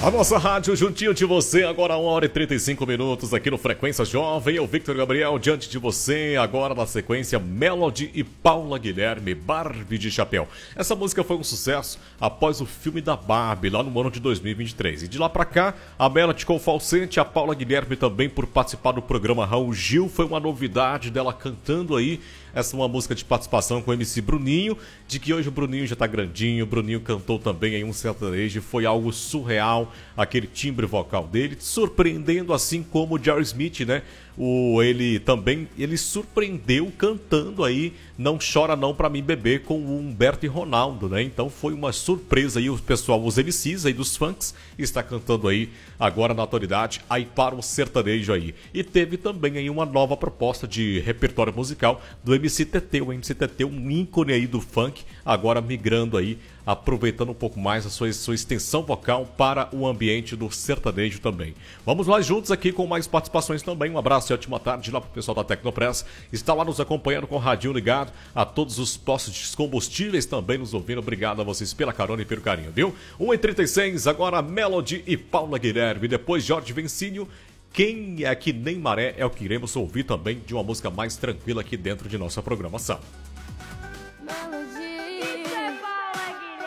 A nossa rádio juntinho de você, agora 1h35 aqui no Frequência Jovem. Eu, Victor Gabriel, diante de você, agora na sequência Melody e Paula Guilherme, Barbie de Chapéu. Essa música foi um sucesso após o filme da Barbie, lá no ano de 2023. E de lá pra cá, a Melody com o falsete, a Paula Guilherme também por participar do programa Raul Gil. Foi uma novidade dela cantando aí. Essa é uma música de participação com o MC Bruninho, de que hoje o Bruninho já tá grandinho, o Bruninho cantou também em um sertanejo, foi algo surreal, aquele timbre vocal dele, surpreendendo assim como o Jerry Smith, né? Ele surpreendeu cantando aí Não Chora Não Pra Mim Beber com o Humberto e Ronaldo, né? Então foi uma surpresa aí, o pessoal, os MCs aí dos funks, está cantando aí agora na atualidade aí para o sertanejo aí. E teve também aí uma nova proposta de repertório musical do MC TT, o MC TT, um ícone aí do funk, agora migrando aí, aproveitando um pouco mais a sua extensão vocal para o ambiente do sertanejo também. Vamos lá juntos aqui com mais participações também. Um abraço e ótima tarde lá pro pessoal da Tecnopress. Está lá nos acompanhando com o radinho ligado. A todos os postos de combustíveis também nos ouvindo. Obrigado a vocês pela carona e pelo carinho, viu? 1h36, agora Melody e Paula Guilherme. Depois Jorge Vencínio. Quem é que nem maré é o que iremos ouvir também de uma música mais tranquila aqui dentro de nossa programação.